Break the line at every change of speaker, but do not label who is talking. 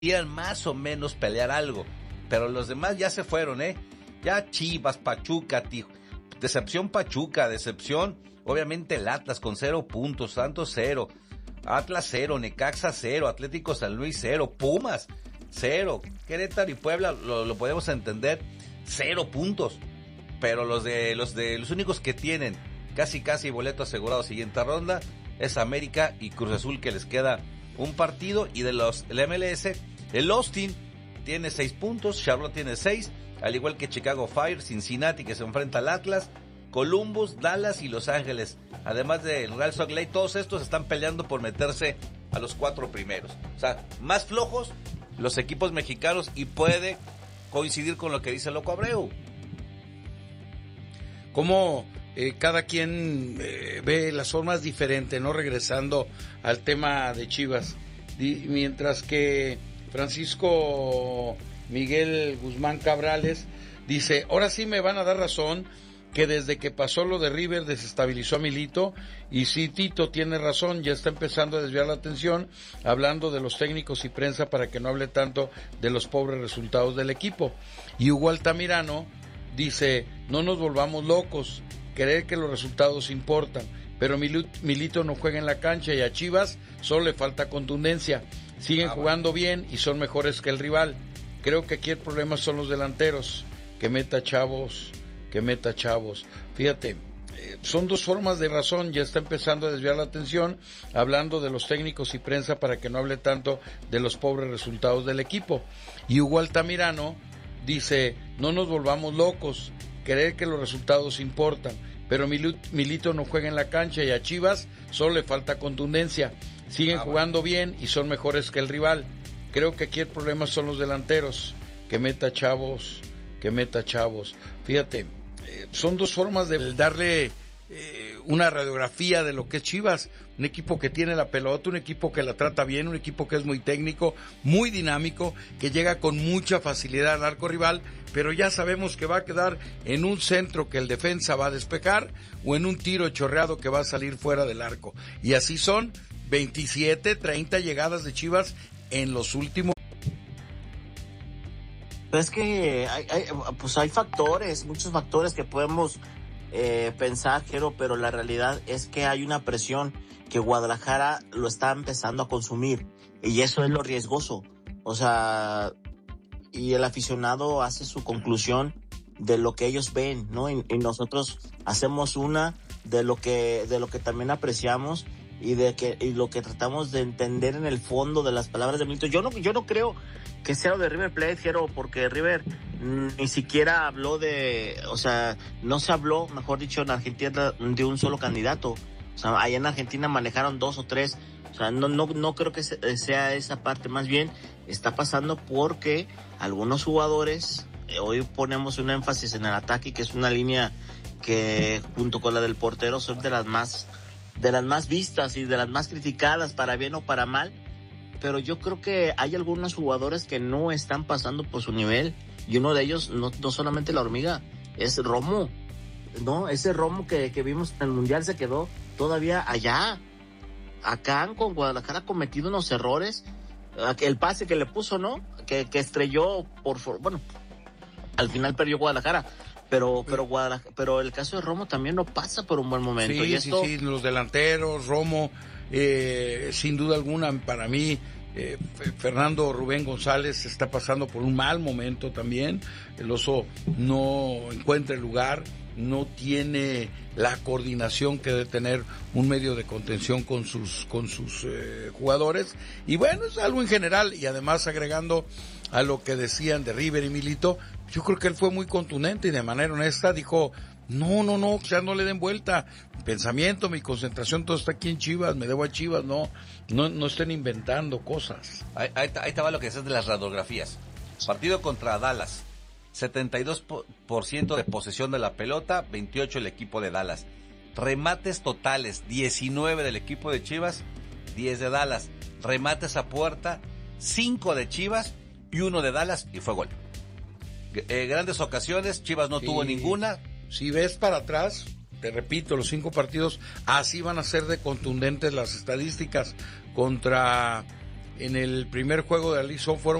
podían más o menos pelear algo, pero los demás ya se fueron, ya Chivas, Pachuca, decepción Pachuca, decepción obviamente el Atlas con 0 puntos, Santos 0, Atlas 0, Necaxa 0, Atlético San Luis 0, Pumas 0, Querétaro y Puebla lo podemos entender, 0 puntos, pero los únicos que tienen casi boleto asegurado siguiente ronda es América y Cruz Azul, que les queda un partido. Y de el MLS, el Austin tiene 6 puntos, Charlotte tiene 6, al igual que Chicago Fire, Cincinnati, que se enfrenta al Atlas, Columbus, Dallas y Los Ángeles, además del Real Salt Lake. Todos estos están peleando por meterse a los 4 primeros. O sea, más flojos los equipos mexicanos, y puede coincidir con lo que dice Loco Abreu.
Como cada quien ve las formas diferentes, ¿no? Regresando al tema de Chivas, mientras que Francisco Miguel Guzmán Cabrales dice: ahora sí me van a dar razón, que desde que pasó lo de River desestabilizó a Milito, y sí, Tito tiene razón, ya está empezando a desviar la atención hablando de los técnicos y prensa para que no hable tanto de los pobres resultados del equipo. Y Hugo Altamirano dice: no nos volvamos locos, creer que los resultados importan, pero Milito no juega en la cancha y a Chivas solo le falta contundencia, siguen jugando bien y son mejores que el rival. Creo que aquí el problema son los delanteros, que meta chavos. Fíjate, son dos formas de razón, ya está empezando a desviar la atención hablando de los técnicos y prensa para que no hable tanto de los pobres resultados del equipo. Y Hugo Altamirano dice: no nos volvamos locos, creer que los resultados importan, pero Milito no juega en la cancha y a Chivas solo le falta contundencia, siguen jugando bien y son mejores que el rival. Creo que aquí el problema son los delanteros, que meta chavos. Fíjate, son dos formas de darle una radiografía de lo que es Chivas, un equipo que tiene la pelota, un equipo que la trata bien, un equipo que es muy técnico, muy dinámico, que llega con mucha facilidad al arco rival, pero ya sabemos que va a quedar en un centro que el defensa va a despejar o en un tiro chorreado que va a salir fuera del arco. Y así son 27, 30 llegadas de Chivas en los últimos.
Es que hay factores, muchos factores que podemos pensar, Jero, pero la realidad es que hay una presión que Guadalajara lo está empezando a consumir, y eso es lo riesgoso. O sea, y el aficionado hace su conclusión de lo que ellos ven, ¿no? Y nosotros hacemos una de lo que también apreciamos y lo que tratamos de entender en el fondo de las palabras de Milito. Yo no creo que sea lo de River Plate, Jero, porque River ni siquiera habló no se habló, mejor dicho, en Argentina de un solo candidato. O sea, allá en Argentina manejaron 2 o 3. O sea, no creo que sea esa parte. Más bien está pasando porque algunos jugadores, hoy ponemos un énfasis en el ataque, que es una línea que junto con la del portero son de las más vistas y de las más criticadas, para bien o para mal. Pero yo creo que hay algunos jugadores que no están pasando por su nivel, y uno de ellos, no solamente la hormiga, es Romo, ¿no? Ese Romo que vimos en el Mundial se quedó todavía allá. Acá con Guadalajara ha cometido unos errores, el pase que le puso, ¿no? Que estrelló al final perdió Guadalajara. Pero el caso de Romo también no pasa por un buen momento.
Sí, los delanteros, Romo, sin duda alguna, para mí, Fernando Rubén González está pasando por un mal momento también. El Oso no encuentra el lugar, no tiene la coordinación que debe tener un medio de contención con sus jugadores. Y bueno, es algo en general, y además agregando a lo que decían de River y Milito, yo creo que él fue muy contundente y de manera honesta dijo: no, ya no le den vuelta. Mi pensamiento, mi concentración, todo está aquí en Chivas, me debo a Chivas, no estén inventando cosas.
Ahí te va lo que decías de las radiografías. Partido contra Dallas, 72% de posesión de la pelota, 28 el equipo de Dallas. Remates totales, 19 del equipo de Chivas, 10 de Dallas. Remates a puerta, 5 de Chivas y 1 de Dallas, y fue gol. Grandes ocasiones, Chivas no tuvo ninguna.
Si ves para atrás, te repito, los 5 partidos, así van a ser de contundentes las estadísticas. Contra en el primer juego de la League fueron